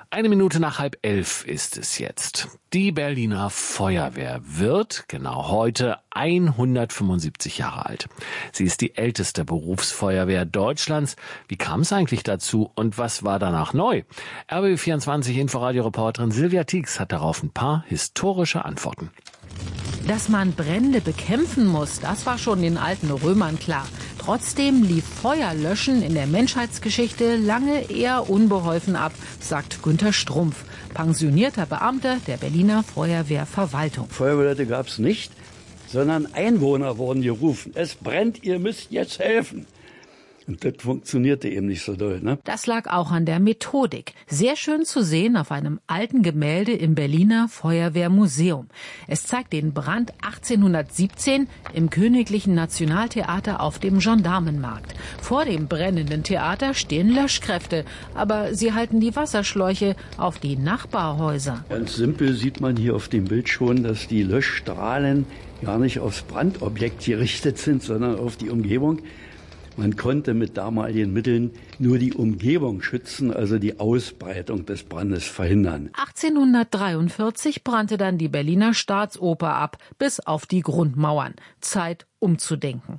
Eine Minute nach halb elf ist es jetzt. Die Berliner Feuerwehr wird genau heute hundertfünfundsiebzig Jahre alt. Sie ist die älteste Berufsfeuerwehr Deutschlands. Wie kam es eigentlich dazu und was war danach neu? R B B vierundzwanzig Inforadio-Reporterin Silvia Tieks hat darauf ein paar historische Antworten. Dass man Brände bekämpfen muss, das war schon den alten Römern klar. Trotzdem lief Feuerlöschen in der Menschheitsgeschichte lange eher unbeholfen ab, sagt Günter Strumpf, pensionierter Beamter der Berliner Feuerwehrverwaltung. Feuerwehrleute gab es nicht, sondern Einwohner wurden gerufen. Es brennt, ihr müsst jetzt helfen. Und das funktionierte eben nicht so doll, ne? Das lag auch an der Methodik. Sehr schön zu sehen auf einem alten Gemälde im Berliner Feuerwehrmuseum. Es zeigt den Brand achtzehnhundertsiebzehn im Königlichen Nationaltheater auf dem Gendarmenmarkt. Vor dem brennenden Theater stehen Löschkräfte, aber sie halten die Wasserschläuche auf die Nachbarhäuser. Ganz simpel sieht man hier auf dem Bild schon, dass die Löschstrahlen gar nicht aufs Brandobjekt gerichtet sind, sondern auf die Umgebung. Man konnte mit damaligen Mitteln nur die Umgebung schützen, also die Ausbreitung des Brandes verhindern. achtzehnhundertdreiundvierzig brannte dann die Berliner Staatsoper ab, bis auf die Grundmauern. Zeit umzudenken.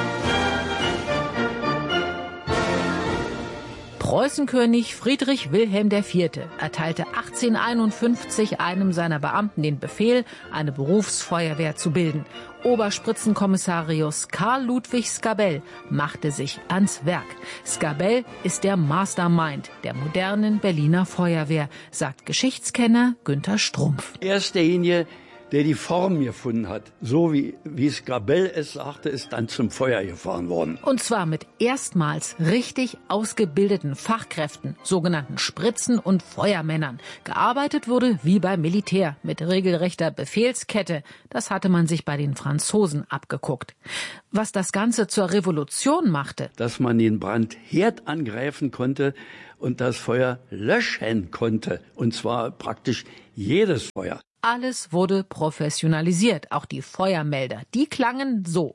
Preußenkönig Friedrich Wilhelm der Vierte erteilte achtzehnhunderteinundfünfzig einem seiner Beamten den Befehl, eine Berufsfeuerwehr zu bilden. Oberspritzenkommissarius Karl Ludwig Skabell machte sich ans Werk. Skabell ist der Mastermind der modernen Berliner Feuerwehr, sagt Geschichtskenner Günter Strumpf. Er ist derjenige, der die Form gefunden hat. So wie, wie Skabell es sagte, ist dann zum Feuer gefahren worden. Und zwar mit erstmals richtig ausgebildeten Fachkräften, sogenannten Spritzen- und Feuermännern. Gearbeitet wurde wie beim Militär mit regelrechter Befehlskette. Das hatte man sich bei den Franzosen abgeguckt. Was das Ganze zur Revolution machte: Dass man den Brandherd angreifen konnte und das Feuer löschen konnte. Und zwar praktisch jedes Feuer. Alles wurde professionalisiert, auch die Feuermelder. Die klangen so.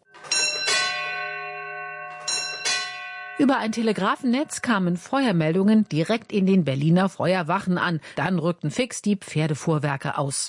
Über ein Telegrafennetz kamen Feuermeldungen direkt in den Berliner Feuerwachen an. Dann rückten fix die Pferdefuhrwerke aus.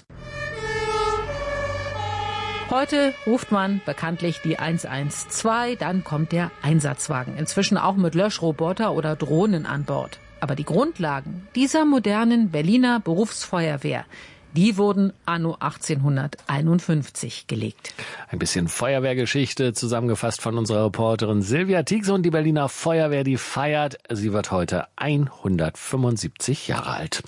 Heute ruft man bekanntlich die eins eins zwei, dann kommt der Einsatzwagen. Inzwischen auch mit Löschroboter oder Drohnen an Bord. Aber die Grundlagen dieser modernen Berliner Berufsfeuerwehr, die wurden anno achtzehnhunderteinundfünfzig gelegt. Ein bisschen Feuerwehrgeschichte zusammengefasst von unserer Reporterin Silvia Tieks. Und die Berliner Feuerwehr, die feiert. Sie wird heute hundertfünfundsiebzig Jahre alt.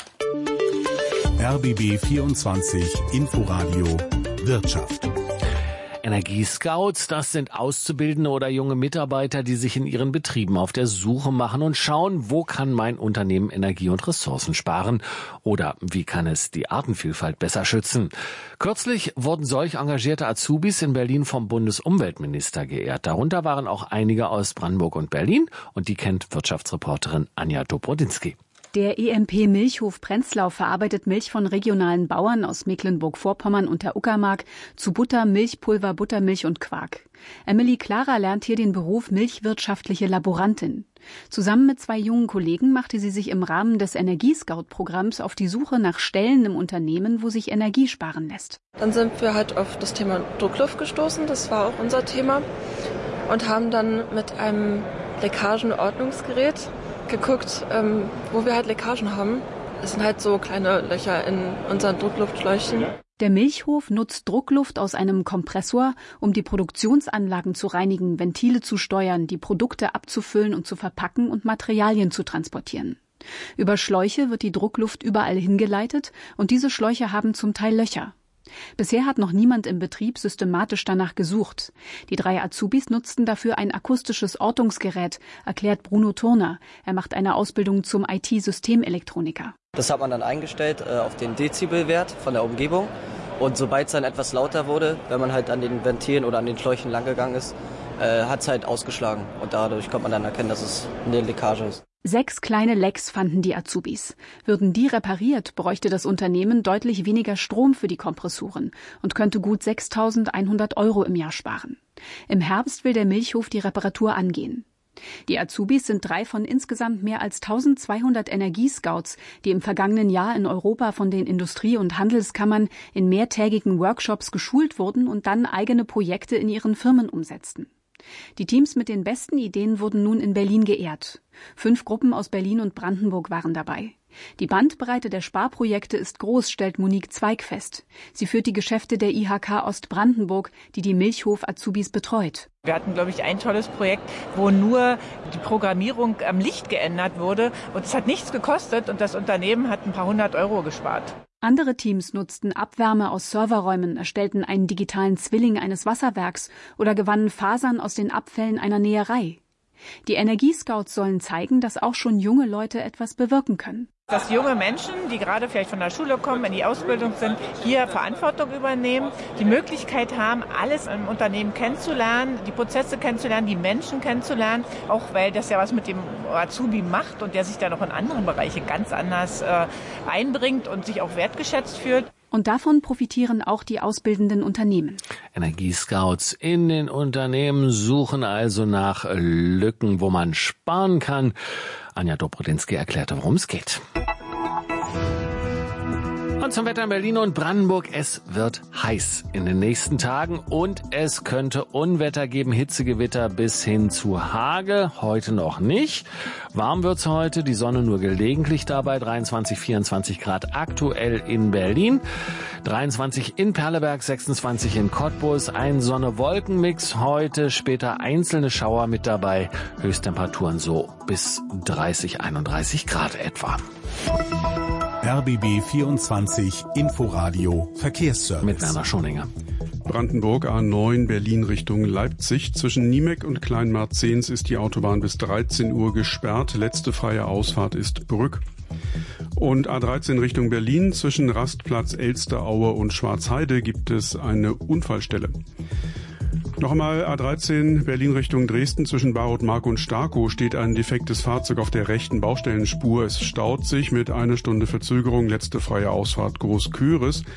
R B B vierundzwanzig Inforadio Wirtschaft. Energiescouts, das sind Auszubildende oder junge Mitarbeiter, die sich in ihren Betrieben auf der Suche machen und schauen, wo kann mein Unternehmen Energie und Ressourcen sparen oder wie kann es die Artenvielfalt besser schützen. Kürzlich wurden solch engagierte Azubis in Berlin vom Bundesumweltminister geehrt. Darunter waren auch einige aus Brandenburg und Berlin und die kennt Wirtschaftsreporterin Anja Dobrodinsky. Der E M P Milchhof Prenzlau verarbeitet Milch von regionalen Bauern aus Mecklenburg-Vorpommern und der Uckermark zu Butter, Milchpulver, Buttermilch und Quark. Emily Clara lernt hier den Beruf milchwirtschaftliche Laborantin. Zusammen mit zwei jungen Kollegen machte sie sich im Rahmen des Energiescout-Programms auf die Suche nach Stellen im Unternehmen, wo sich Energie sparen lässt. Dann sind wir halt auf das Thema Druckluft gestoßen, das war auch unser Thema, und haben dann mit einem Leckagenordnungsgerät geguckt, ähm, wo wir halt Leckagen haben. Es sind halt so kleine Löcher in unseren Druckluftschläuchen. Der Milchhof nutzt Druckluft aus einem Kompressor, um die Produktionsanlagen zu reinigen, Ventile zu steuern, die Produkte abzufüllen und zu verpacken und Materialien zu transportieren. Über Schläuche wird die Druckluft überall hingeleitet und diese Schläuche haben zum Teil Löcher. Bisher hat noch niemand im Betrieb systematisch danach gesucht. Die drei Azubis nutzten dafür ein akustisches Ortungsgerät, erklärt Bruno Turner. Er macht eine Ausbildung zum I T-Systemelektroniker. Das hat man dann eingestellt äh, auf den Dezibelwert von der Umgebung. Und sobald es dann etwas lauter wurde, wenn man halt an den Ventilen oder an den Schläuchen langgegangen ist, äh, hat es halt ausgeschlagen. Und dadurch konnte man dann erkennen, dass es eine Leckage ist. Sechs kleine Lecks fanden die Azubis. Würden die repariert, bräuchte das Unternehmen deutlich weniger Strom für die Kompressoren und könnte gut sechstausendeinhundert Euro im Jahr sparen. Im Herbst will der Milchhof die Reparatur angehen. Die Azubis sind drei von insgesamt mehr als eintausendzweihundert Energiescouts, die im vergangenen Jahr in Europa von den Industrie- und Handelskammern in mehrtägigen Workshops geschult wurden und dann eigene Projekte in ihren Firmen umsetzten. Die Teams mit den besten Ideen wurden nun in Berlin geehrt. Fünf Gruppen aus Berlin und Brandenburg waren dabei. Die Bandbreite der Sparprojekte ist groß, stellt Monique Zweig fest. Sie führt die Geschäfte der I H K Ostbrandenburg, die die Milchhof-Azubis betreut. Wir hatten, glaube ich, ein tolles Projekt, wo nur die Programmierung am Licht geändert wurde. Und es hat nichts gekostet und das Unternehmen hat ein paar hundert Euro gespart. Andere Teams nutzten Abwärme aus Serverräumen, erstellten einen digitalen Zwilling eines Wasserwerks oder gewannen Fasern aus den Abfällen einer Näherei. Die Energiescouts sollen zeigen, dass auch schon junge Leute etwas bewirken können. Dass junge Menschen, die gerade vielleicht von der Schule kommen, in die Ausbildung sind, hier Verantwortung übernehmen, die Möglichkeit haben, alles im Unternehmen kennenzulernen, die Prozesse kennenzulernen, die Menschen kennenzulernen, auch weil das ja was mit dem Azubi macht und der sich da noch in anderen Bereichen ganz anders äh, einbringt und sich auch wertgeschätzt fühlt. Und davon profitieren auch die ausbildenden Unternehmen. Energiescouts in den Unternehmen suchen also nach Lücken, wo man sparen kann. Anja Dobrodinsky erklärte, worum es geht. Und zum Wetter in Berlin und Brandenburg. Es wird heiß in den nächsten Tagen und es könnte Unwetter geben, Hitzegewitter bis hin zu Hagel. Heute noch nicht. Warm wird's heute, die Sonne nur gelegentlich dabei. dreiundzwanzig, vierundzwanzig Grad aktuell in Berlin. dreiundzwanzig in Perleberg, sechsundzwanzig in Cottbus. Ein Sonne-Wolken-Mix heute, später einzelne Schauer mit dabei. Höchsttemperaturen so bis dreißig, einunddreißig Grad etwa. R B B vierundzwanzig Inforadio Verkehrsservice. Mit Werner Schoninger. Brandenburg A neun Berlin Richtung Leipzig. Zwischen Niemeck und Kleinmarzens ist die Autobahn bis dreizehn Uhr gesperrt. Letzte freie Ausfahrt ist Brück. Und A dreizehn Richtung Berlin. Zwischen Rastplatz Elsteraue und Schwarzheide gibt es eine Unfallstelle. Noch einmal A dreizehn Berlin Richtung Dresden. Zwischen Barotmark und Starkow steht ein defektes Fahrzeug auf der rechten Baustellenspur. Es staut sich mit einer Stunde Verzögerung. Letzte freie Ausfahrt Großküres.